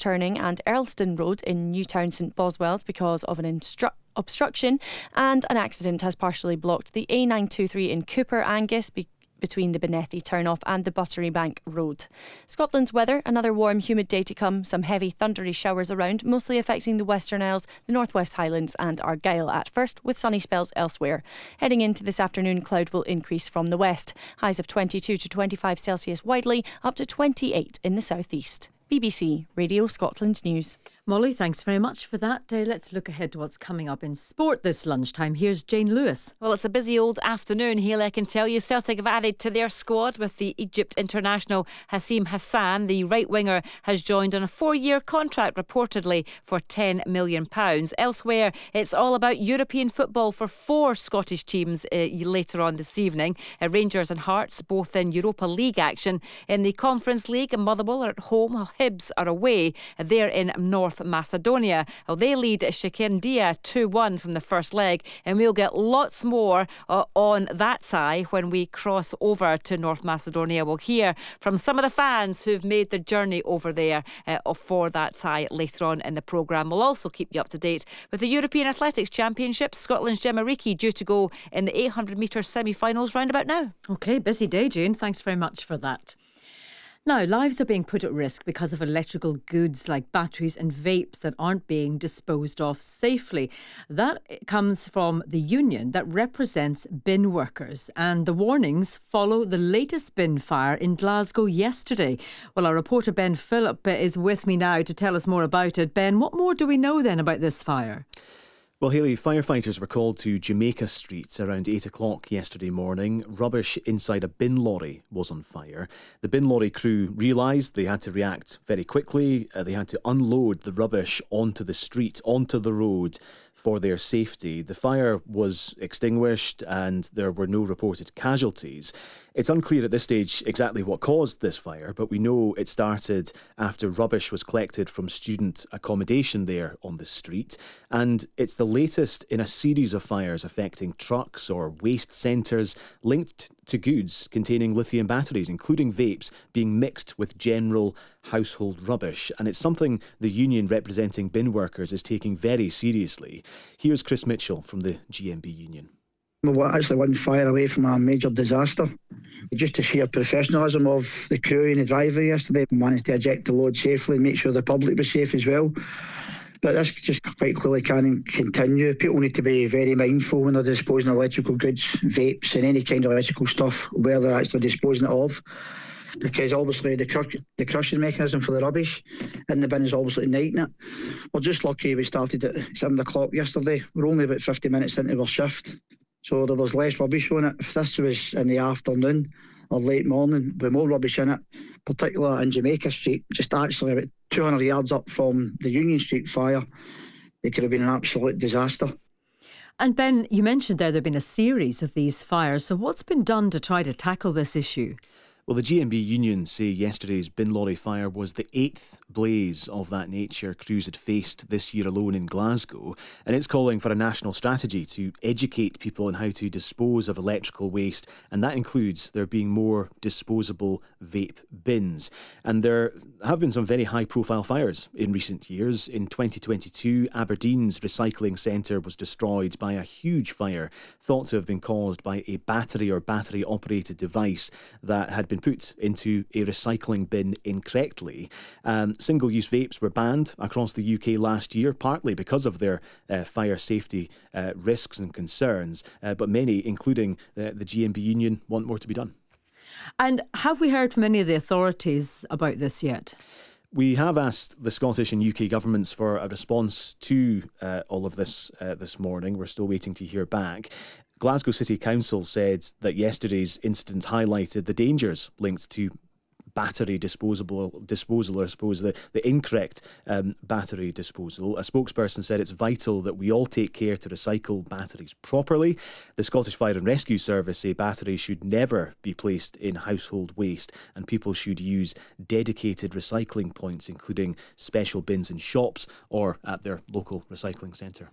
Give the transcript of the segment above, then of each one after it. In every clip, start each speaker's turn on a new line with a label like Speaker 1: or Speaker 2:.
Speaker 1: Turning and Earlston Road in Newtown St Boswells because of an obstruction, and an accident has partially blocked the A923 in Cooper Angus between the Benethy turnoff and the Butterybank Road. Scotland's weather, another warm, humid day to come. Some heavy, thundery showers around, mostly affecting the Western Isles, the Northwest Highlands and Argyll at first, with sunny spells elsewhere. Heading into this afternoon, cloud will increase from the west. Highs of 22 to 25 Celsius widely, up to 28 in the southeast. BBC Radio Scotland News.
Speaker 2: Molly, thanks very much for that. Let's look ahead to what's coming up in sport this lunchtime. Here's Jane Lewis.
Speaker 3: Well, it's a busy old afternoon, Haley, I can tell you. Celtic have added to their squad with the Egypt international Hassim Hassan. The right winger has joined on a 4-year contract, reportedly for £10 million. Elsewhere, it's all about European football for 4 Scottish teams later on this evening. Rangers and Hearts, both in Europa League action. In the Conference League, Motherwell are at home, while Hibs are away. They're in North Macedonia. Well, they lead Shakirndia 2-1 from the first leg, and we'll get lots more on that tie when we cross over to North Macedonia. We'll hear from some of the fans who've made the journey over there for that tie later on in the programme. We'll also keep you up to date with the European Athletics Championships. Scotland's Gemma Reekie due to go in the 800 metre semi-finals round about now.
Speaker 2: OK, busy day, Jane. Thanks very much for that. Now, lives are being put at risk because of electrical goods like batteries and vapes that aren't being disposed of safely. That comes from the union that represents bin workers, and the warnings follow the latest bin fire in Glasgow yesterday. Well, our reporter Ben Phillip is with me now to tell us more about it. Ben, what more do we know then about this fire?
Speaker 4: Well, Hayley, firefighters were called to Jamaica Street around 8 o'clock yesterday morning. Rubbish inside a bin lorry was on fire. The bin lorry crew realised they had to react very quickly. They had to unload the rubbish onto the street, onto the road, for their safety. The fire was extinguished and there were no reported casualties. It's unclear at this stage exactly what caused this fire, but we know it started after rubbish was collected from student accommodation there on the street. And it's the latest in a series of fires affecting trucks or waste centres linked to goods containing lithium batteries, including vapes, being mixed with general household rubbish. And it's something the union representing bin workers is taking very seriously. Here's Chris Mitchell from the GMB union.
Speaker 5: We're actually one fire away from a major disaster. Just the sheer professionalism of the crew and the driver yesterday managed to eject the load safely and make sure the public was safe as well. But this just quite clearly can't continue. People need to be very mindful when they're disposing of electrical goods, vapes and any kind of electrical stuff, where they're actually disposing it of. Because obviously the crushing mechanism for the rubbish in the bin is obviously igniting it. We're just lucky we started at 7 o'clock yesterday. We're only about 50 minutes into our shift, so there was less rubbish on it. If this was in the afternoon or late morning with more rubbish in it, particularly in Jamaica Street, just actually about 200 yards up from the Union Street fire, it could have been an absolute disaster.
Speaker 2: And Ben, you mentioned there have been a series of these fires, so what's been done to try to tackle this issue?
Speaker 4: Well, the GMB union say yesterday's bin lorry fire was the 8th blaze of that nature crews had faced this year alone in Glasgow, and it's calling for a national strategy to educate people on how to dispose of electrical waste, and that includes there being more disposable vape bins. And there have been some very high-profile fires in recent years. In 2022, Aberdeen's recycling centre was destroyed by a huge fire thought to have been caused by a battery or battery-operated device that had been put into a recycling bin incorrectly. Single-use vapes were banned across the UK last year, partly because of their fire safety risks and concerns, but many, including the GMB union, want more to be done.
Speaker 2: And have we heard from any of the authorities about this yet?
Speaker 4: We have asked the Scottish and UK governments for a response to all of this this morning. We're still waiting to hear back. Glasgow City Council said that yesterday's incident highlighted the dangers linked to battery disposal, or I suppose the incorrect battery disposal. A spokesperson said it's vital that we all take care to recycle batteries properly. The Scottish Fire and Rescue Service say batteries should never be placed in household waste, and people should use dedicated recycling points, including special bins in shops or at their local recycling centre.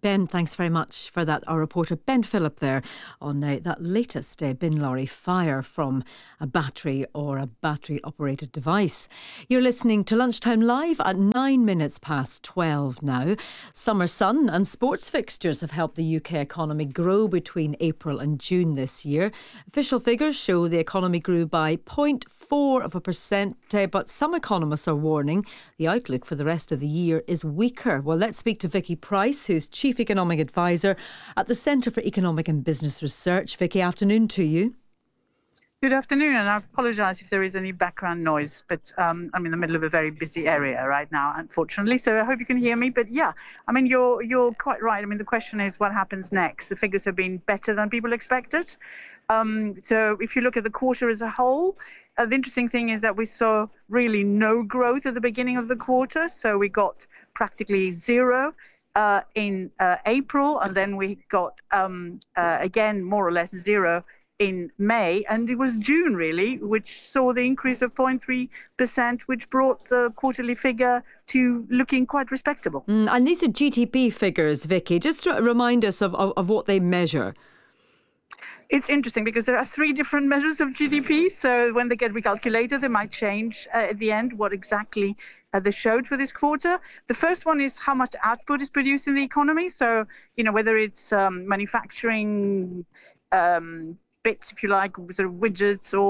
Speaker 2: Ben, thanks very much for that. Our reporter Ben Phillip there on that latest bin lorry fire from a battery or a battery-operated device. You're listening to Lunchtime Live at 12 now. Summer sun and sports fixtures have helped the UK economy grow between April and June this year. Official figures show the economy grew by 0.4%, but some economists are warning the outlook for the rest of the year is weaker. Well, let's speak to Vicky Price, who's Chief Economic Advisor at the Centre for Economic and Business Research. Vicky, afternoon to you.
Speaker 6: Good afternoon, and I apologise if there is any background noise, but I'm in the middle of a very busy area right now, unfortunately, so I hope you can hear me. But yeah, I mean, you're quite right. I mean, the question is what happens next? The figures have been better than people expected. So if you look at the quarter as a whole, the interesting thing is that we saw really no growth at the beginning of the quarter, so we got practically zero in April, and then we got again more or less zero in May, and it was June really which saw the increase of 0.3%, which brought the quarterly figure to looking quite respectable.
Speaker 2: And these are GDP figures, Vicky. Just to remind us of what they measure.
Speaker 6: It's interesting because there are three different measures of GDP. So when they get recalculated, they might change at the end what exactly they showed for this quarter. The first one is how much output is produced in the economy. So, whether it's manufacturing bits, if you like, sort of widgets, or